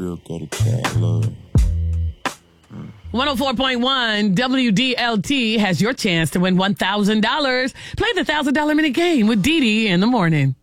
real gutter cat love. 104.1 WDLT has your chance to win $1,000. Play the $1,000 minute game with Dee Dee in the morning.